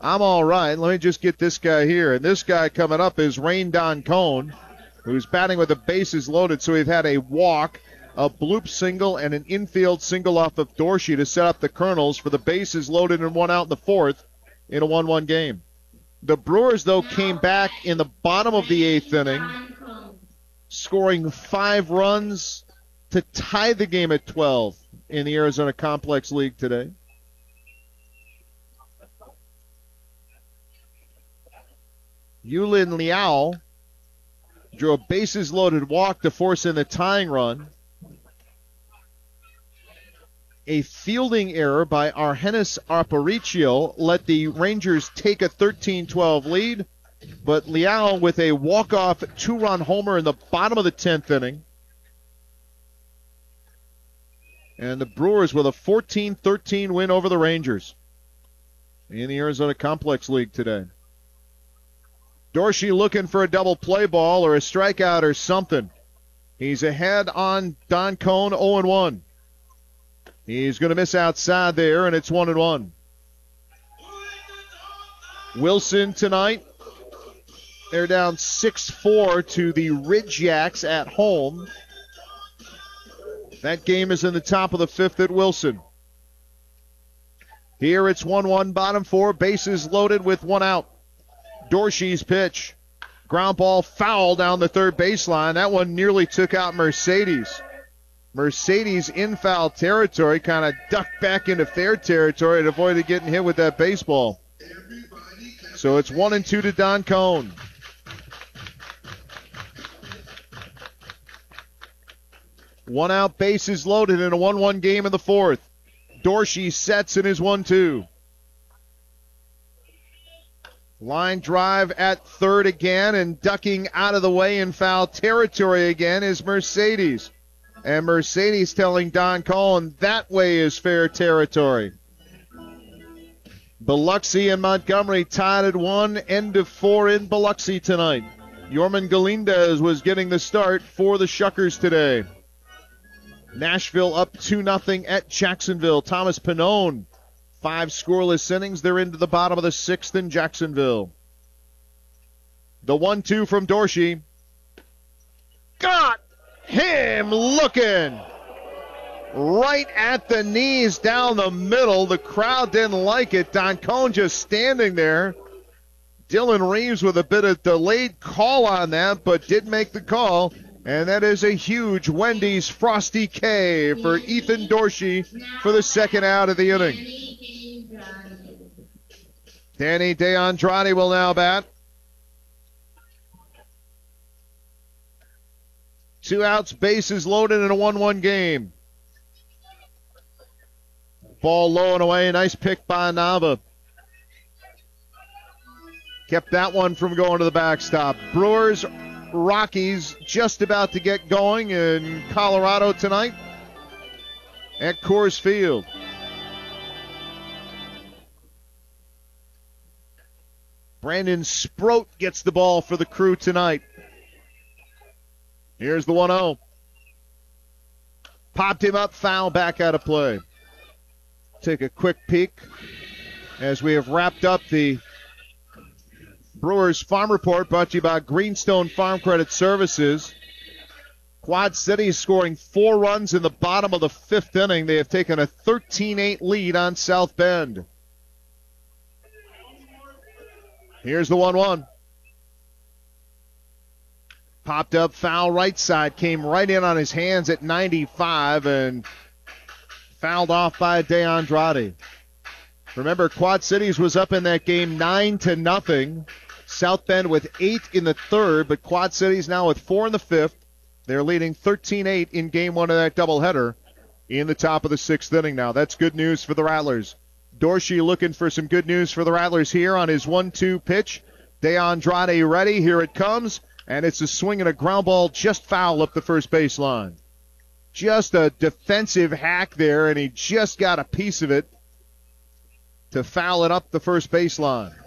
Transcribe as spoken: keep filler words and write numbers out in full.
I'm all right. Let me just get this guy here. And this guy coming up is Rain Doncone, who's batting with the bases loaded. So we've had a walk, a bloop single, and an infield single off of Dorsey to set up the Colonels for the bases loaded and one out in the fourth in a one one game. The Brewers, though, came back in the bottom of the eighth inning, scoring five runs to tie the game at twelve in the Arizona Complex League today. Yulin Liao drew a bases-loaded walk to force in the tying run. A fielding error by Argenis Aparicio let the Rangers take a thirteen twelve lead, but Liao with a walk-off two-run homer in the bottom of the tenth inning. And the Brewers with a fourteen thirteen win over the Rangers in the Arizona Complex League today. Dorsey looking for a double play ball or a strikeout or something. He's ahead on Doncone, oh and one. He's going to miss outside there, and it's one and one. Wilson tonight, they're down six four to the Ridge Yaks at home. That game is in the top of the fifth at Wilson. Here it's one one, bottom four, bases loaded with one out. Dorsey's pitch. Ground ball foul down the third baseline. That one nearly took out Mercedes. Mercedes in foul territory, kind of ducked back into fair territory and avoided getting hit with that baseball. So it's one and two to Doncone. One out, bases loaded in a one one game in the fourth. Dorsey sets in his one two. Line drive at third again, and ducking out of the way in foul territory again is Mercedes. And Mercedes telling Doncone that way is fair territory. Biloxi and Montgomery tied at one, end of four in Biloxi tonight. Yorman Galindez was getting the start for the Shuckers today. Nashville up two nothing at Jacksonville. Thomas Pannone, five scoreless innings. They're into the bottom of the sixth in Jacksonville. The one two from Dorsey. Got him looking right at the knees down the middle. The crowd didn't like it. Doncone just standing there. Dylan Reeves with a bit of delayed call on that, but did make the call. And that is a huge Wendy's Frosty K for Ethan Dorsey for the second out of the inning. Danny DeAndrade will now bat. Two outs, bases loaded in a one one game. Ball low and away. Nice pick by Nava. Kept that one from going to the backstop. Brewers, Rockies just about to get going in Colorado tonight at Coors Field. Brandon Sproat gets the ball for the Crew tonight. Here's the one oh. Popped him up, foul, back out of play. Take a quick peek as we have wrapped up the Brewers Farm Report, brought to you by Greenstone Farm Credit Services. Quad City scoring four runs in the bottom of the fifth inning. They have taken a thirteen eight lead on South Bend. Here's the one one. Popped up, foul right side, came right in on his hands at ninety-five and fouled off by DeAndrade. Remember, Quad Cities was up in that game nine to nothing. South Bend with eight in the third, but Quad Cities now with four in the fifth. They're leading thirteen eight in game one of that doubleheader in the top of the sixth inning now. That's good news for the Rattlers. Dorsey looking for some good news for the Rattlers here on his one two pitch. DeAndrade ready. Here it comes. And it's a swing and a ground ball just foul up the first baseline. Just a defensive hack there, and he just got a piece of it to foul it up the first baseline.